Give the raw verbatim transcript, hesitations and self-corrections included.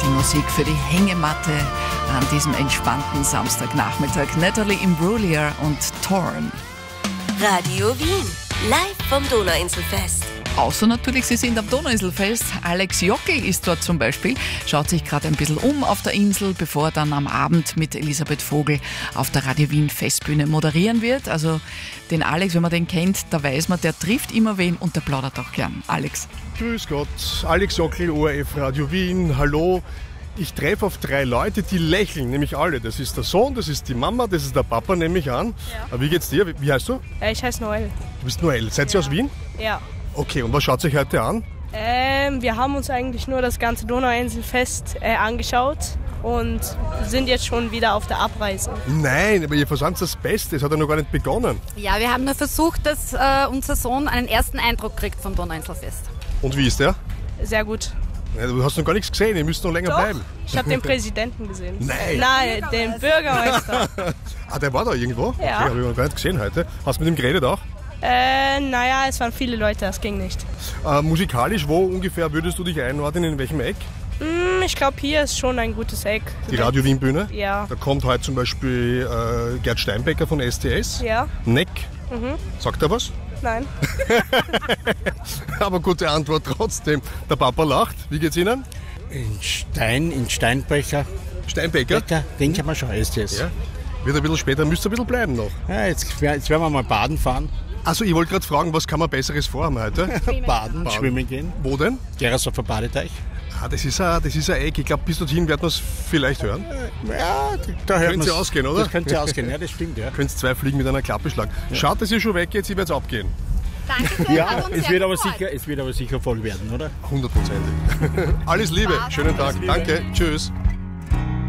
Musik für die Hängematte an diesem entspannten Samstagnachmittag. Natalie Imbruglia und Torn. Radio Wien, live vom Donauinselfest. Außer natürlich, Sie sind am Donauinselfest. Alex Jockel ist dort zum Beispiel, schaut sich gerade ein bisschen um auf der Insel, bevor er dann am Abend mit Elisabeth Vogel auf der Radio Wien Festbühne moderieren wird. Also den Alex, wenn man den kennt, da weiß man, der trifft immer wen und der plaudert auch gern. Alex. Grüß Gott, Alex Jockel, O R F Radio Wien, hallo. Ich treffe auf drei Leute, die lächeln, nämlich alle. Das ist der Sohn, das ist die Mama, das ist der Papa, nehme ich an. Ja. Wie geht's dir? Wie, wie heißt du? Ich heiße Noel. Du bist Noel. Seid ihr ja. aus Wien? Ja. Okay, und was schaut sich heute an? Ähm, wir haben uns eigentlich nur das ganze Donauinselfest äh, angeschaut und sind jetzt schon wieder auf der Abreise. Nein, aber ihr versäumt das Beste, es hat ja noch gar nicht begonnen. Ja, wir haben nur versucht, dass äh, unser Sohn einen ersten Eindruck kriegt vom Donauinselfest. Und wie ist der? Sehr gut. Ja, du hast noch gar nichts gesehen, ihr müsst noch länger Doch, bleiben. Ich habe den Präsidenten gesehen. Nein. Nein, den Bürgermeister. Ah, der war da irgendwo? Ja. Okay, habe ich noch gar nicht gesehen heute. Hast du mit ihm geredet auch? Äh, naja, es waren viele Leute, das ging nicht. Äh, musikalisch, wo ungefähr würdest du dich einordnen, in welchem Eck? Mm, ich glaube, hier ist schon ein gutes Eck. Die Radio Wien Bühne? Ja. Da kommt heute zum Beispiel äh, Gerd Steinbecker von S T S. Ja. Neck. Mhm. Sagt er was? Nein. Aber gute Antwort trotzdem. Der Papa lacht. Wie geht's Ihnen? In Stein, in Steinbecher. Steinbecker? Becker, den kann man schon, S T S. Ja. Wird ein bisschen später, müsst ihr ein bisschen bleiben noch. Ja, jetzt, jetzt werden wir mal baden fahren. Also ich wollte gerade fragen, was kann man Besseres vorhaben heute? Baden, baden, schwimmen gehen. Wo denn? Gerasdorfer Badeteich. Ah, das ist ein, das ist ein Eck. Ich glaube, bis dorthin werden wir es vielleicht hören. Ja, da hört Könnte ja ausgehen, oder? Das könnte ja ausgehen, ja, das stimmt, ja. Könnt zwei Fliegen mit einer Klappe schlagen. Ja. Schaut, dass ihr schon weggeht, ich werde es abgehen. Danke sehr, ja, es wird, aber sicher, es wird aber sicher voll werden, oder? Hundertprozentig. Alles Liebe, schönen Tag. Danke, tschüss.